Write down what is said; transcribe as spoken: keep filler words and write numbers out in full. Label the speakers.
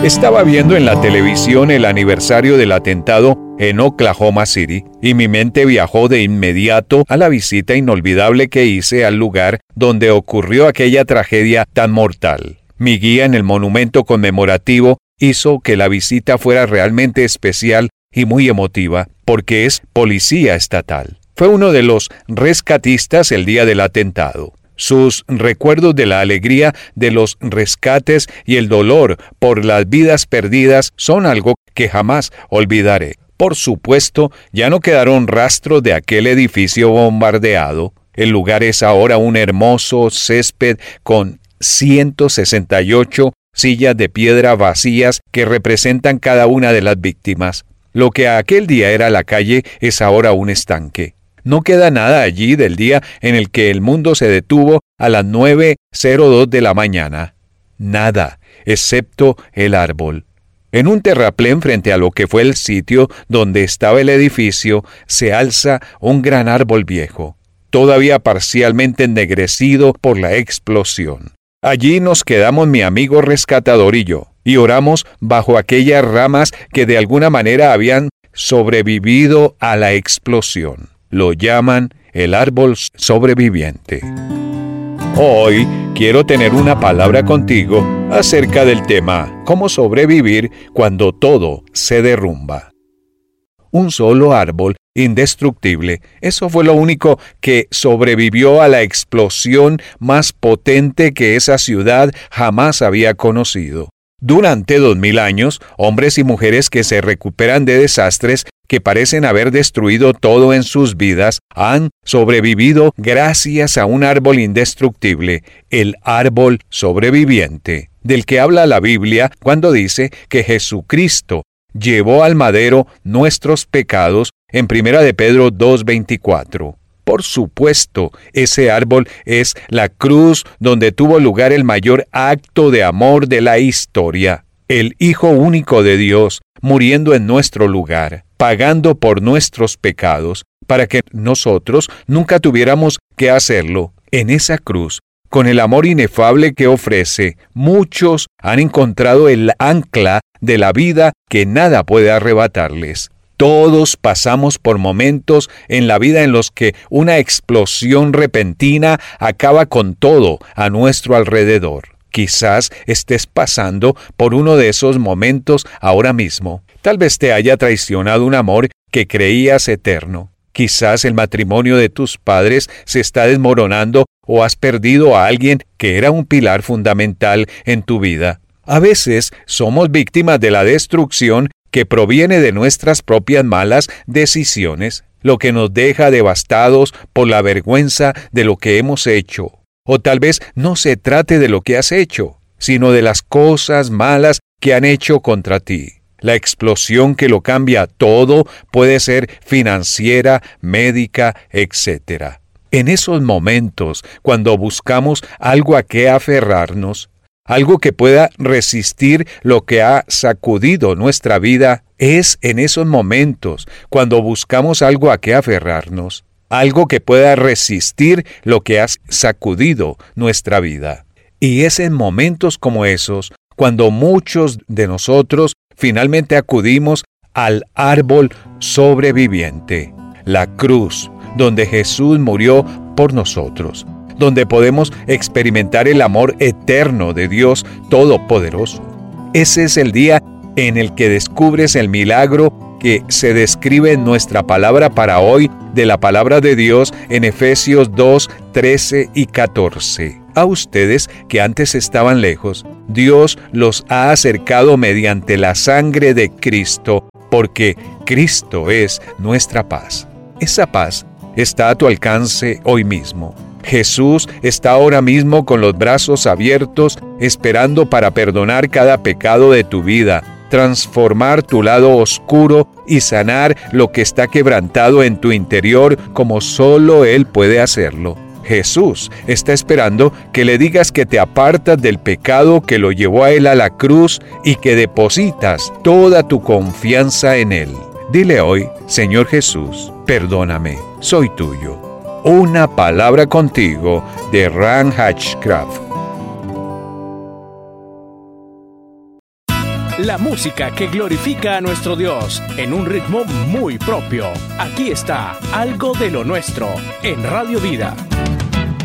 Speaker 1: Estaba viendo en la televisión el aniversario del atentado en Oklahoma City y mi mente viajó de inmediato a la visita inolvidable que hice al lugar donde ocurrió aquella tragedia tan mortal. Mi guía en el monumento conmemorativo hizo que la visita fuera realmente especial y muy emotiva, porque es policía estatal. Fue uno de los rescatistas el día del atentado. Sus recuerdos de la alegría de los rescates y el dolor por las vidas perdidas son algo que jamás olvidaré. Por supuesto, ya no quedaron rastros de aquel edificio bombardeado. El lugar es ahora un hermoso césped con ciento sesenta y ocho sillas de piedra vacías que representan cada una de las víctimas. Lo que aquel día era la calle es ahora un estanque. No queda nada allí del día en el que el mundo se detuvo a las nueve cero dos de la mañana. Nada, excepto el árbol. En un terraplén frente a lo que fue el sitio donde estaba el edificio, se alza un gran árbol viejo, todavía parcialmente ennegrecido por la explosión. Allí nos quedamos mi amigo rescatador y yo, y oramos bajo aquellas ramas que de alguna manera habían sobrevivido a la explosión. Lo llaman el árbol sobreviviente. Hoy quiero tener una palabra contigo acerca del tema cómo sobrevivir cuando todo se derrumba. Un solo árbol indestructible, eso fue lo único que sobrevivió a la explosión más potente que esa ciudad jamás había conocido. Durante dos mil años, hombres y mujeres que se recuperan de desastres que parecen haber destruido todo en sus vidas, han sobrevivido gracias a un árbol indestructible, el árbol sobreviviente, del que habla la Biblia cuando dice que Jesucristo llevó al madero nuestros pecados en Primera de Pedro dos veinticuatro. Por supuesto, ese árbol es la cruz donde tuvo lugar el mayor acto de amor de la historia. El Hijo único de Dios muriendo en nuestro lugar, pagando por nuestros pecados, para que nosotros nunca tuviéramos que hacerlo. En esa cruz, con el amor inefable que ofrece, muchos han encontrado el ancla de la vida que nada puede arrebatarles. Todos pasamos por momentos en la vida en los que una explosión repentina acaba con todo a nuestro alrededor. Quizás estés pasando por uno de esos momentos ahora mismo. Tal vez te haya traicionado un amor que creías eterno. Quizás el matrimonio de tus padres se está desmoronando o has perdido a alguien que era un pilar fundamental en tu vida. A veces somos víctimas de la destrucción que proviene de nuestras propias malas decisiones, lo que nos deja devastados por la vergüenza de lo que hemos hecho. O tal vez no se trate de lo que has hecho, sino de las cosas malas que han hecho contra ti. La explosión que lo cambia todo puede ser financiera, médica, etcétera. En esos momentos, cuando buscamos algo a qué aferrarnos, algo que pueda resistir lo que ha sacudido nuestra vida, es en esos momentos cuando buscamos algo a qué aferrarnos, algo que pueda resistir lo que ha sacudido nuestra vida. Y es en momentos como esos cuando muchos de nosotros finalmente acudimos al árbol sobreviviente, la cruz, donde Jesús murió por nosotros, donde podemos experimentar el amor eterno de Dios Todopoderoso. Ese es el día en el que descubres el milagro que se describe en nuestra palabra para hoy de la palabra de Dios en Efesios dos, trece y catorce. A ustedes que antes estaban lejos, Dios los ha acercado mediante la sangre de Cristo, porque Cristo es nuestra paz. Esa paz está a tu alcance hoy mismo. Jesús está ahora mismo con los brazos abiertos, esperando para perdonar cada pecado de tu vida, transformar tu lado oscuro y sanar lo que está quebrantado en tu interior como solo Él puede hacerlo. Jesús está esperando que le digas que te apartas del pecado que lo llevó a Él a la cruz y que depositas toda tu confianza en Él. Dile hoy, Señor Jesús, perdóname, soy tuyo. Una palabra contigo de Ran Hatchcraft.
Speaker 2: La música que glorifica a nuestro Dios en un ritmo muy propio. Aquí está Algo de lo Nuestro en Radio Vida.